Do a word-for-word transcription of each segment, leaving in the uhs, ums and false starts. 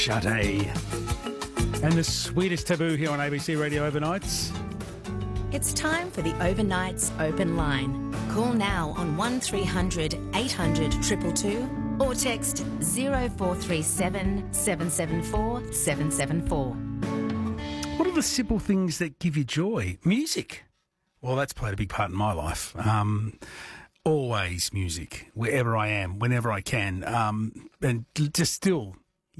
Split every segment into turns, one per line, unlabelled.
Sade. And the sweetest taboo here on A B C Radio Overnights.
It's time for the Overnights Open Line. Call now on one three hundred eight hundred two two two or text zero four three seven seven seven four seven seven four.
What are the simple things that give you joy? Music. Well, that's played a big part in my life. Um, always music, wherever I am, whenever I can. Um, and just still,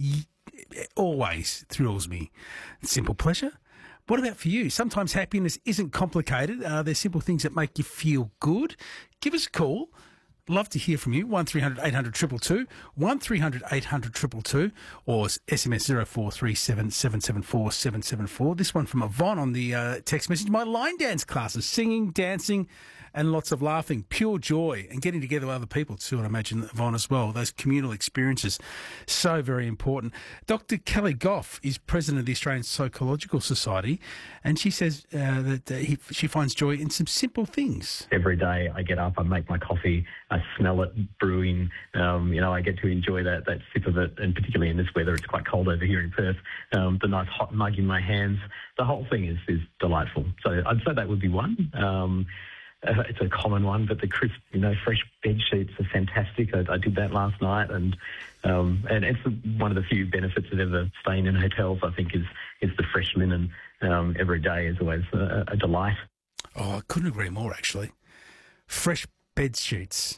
always thrills me. Simple pleasure. What about for you? Sometimes happiness isn't complicated. Uh, there's simple things that make you feel good. Give us a call. Love to hear from you. one three hundred eight hundred two two two, one three hundred eight hundred two two two, or S M S zero four three seven seven seven four seven seven four. This one from Yvonne on the uh, text message. My line dance classes, singing, dancing, and lots of laughing. Pure joy. And getting together with other people too, and I imagine Yvonne as well. Those communal experiences, so very important. Doctor Kelly Goff is president of the Australian Psychological Society, and she says uh, that uh, he, she finds joy in some simple things.
Every day I get up, I make my coffee, I smell it brewing. Um, you know, I get to enjoy that that sip of it, and particularly in this weather, it's quite cold over here in Perth. Um, the nice hot mug in my hands, the whole thing is is delightful. So I'd say that would be one. Um, uh, it's a common one, but the crisp, you know, fresh bed sheets are fantastic. I, I did that last night, and um, and it's one of the few benefits of ever staying in hotels. I think is is the fresh linen. Um, every day is always a, a delight.
Oh, I couldn't agree more. Actually, fresh bed sheets.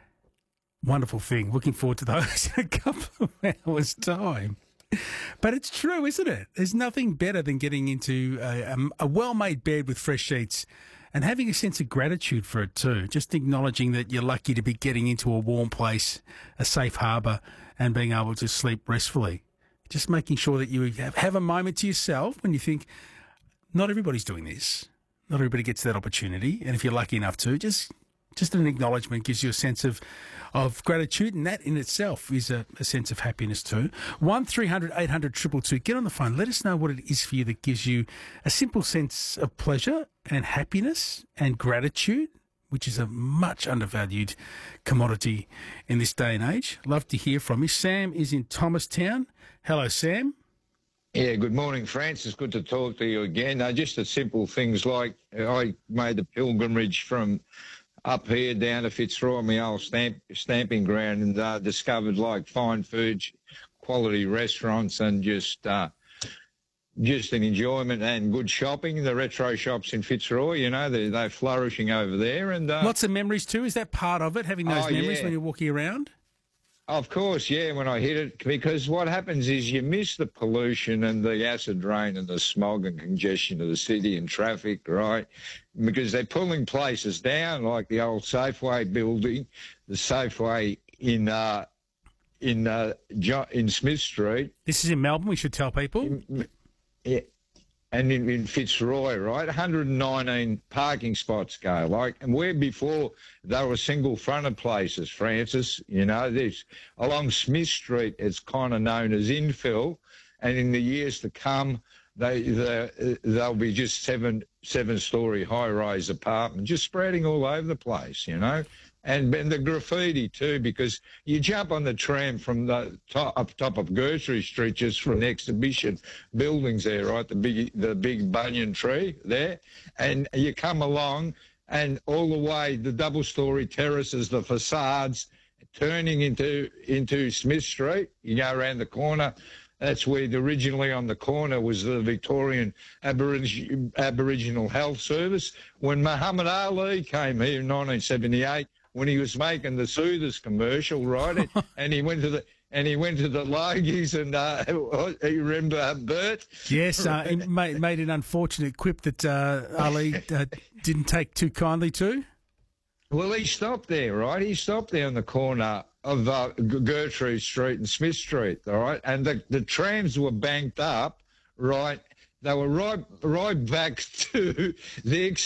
Wonderful thing. Looking forward to those in a couple of hours' time. But it's true, isn't it? There's nothing better than getting into a, a, a well-made bed with fresh sheets and having a sense of gratitude for it too. Just acknowledging that you're lucky to be getting into a warm place, a safe harbour, and being able to sleep restfully. Just making sure that you have, have a moment to yourself when you think, not everybody's doing this. Not everybody gets that opportunity. And if you're lucky enough to, just... Just an acknowledgement gives you a sense of, of gratitude, and that in itself is a, a sense of happiness too. one three hundred eight hundred two two two. Get on the phone. Let us know what it is for you that gives you a simple sense of pleasure and happiness and gratitude, which is a much undervalued commodity in this day and age. Love to hear from you. Sam is in Thomastown. Hello, Sam.
Yeah, good morning, Francis. Good to talk to you again. Uh, just the simple things like I made the pilgrimage from up here down to Fitzroy, my old stamp, stamping ground, and uh, discovered like fine food, quality restaurants, and just uh, just an enjoyment and good shopping. The retro shops in Fitzroy, you know, they're, they're flourishing over there. And uh,
lots of memories too. Is that part of it, having those
oh,
memories
yeah.
when you're walking around?
Of course, yeah, when I hit it, because what happens is you miss the pollution and the acid rain and the smog and congestion of the city and traffic, right? Because they're pulling places down, like the old Safeway building, the Safeway in uh, in uh, in Smith Street.
This is in Melbourne, we should tell people.
In, yeah. And in, in Fitzroy, right, one hundred nineteen parking spots go, like, and where before they were single-fronted places, Francis, you know, this along Smith Street, it's kind of known as infill, and in the years to come, they, they they'll be just seven seven-story high-rise apartments, just spreading all over the place, you know. And, and the graffiti too, because you jump on the tram from the top, up top of Gertrude Street, just from the exhibition buildings there, right, the big the big banyan tree there, and you come along, and all the way the double-story terraces, the facades, turning into into Smith Street. You go around the corner. That's where the, originally on the corner was the Victorian Aborig- Aboriginal Health Service. When Muhammad Ali came here in nineteen seventy-eight, when he was making the Soothers commercial, right, and he went to the and he went to the Logies, and uh, you remember uh, Bert?
Yes, uh, he made, made an unfortunate quip that uh, Ali uh, didn't take too kindly to.
Well, he stopped there, right? He stopped there on the corner of uh, Gertrude Street and Smith Street, all right? And the, the trams were banked up, right? They were right right back to the